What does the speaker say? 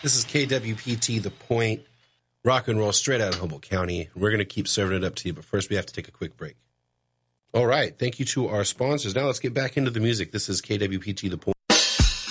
This is KWPT The Point, rock and roll straight out of Humboldt County. We're going to keep serving it up to you, but first we have to take a quick break. All right. Thank you to our sponsors. Now let's get back into the music. This is KWPT The Point.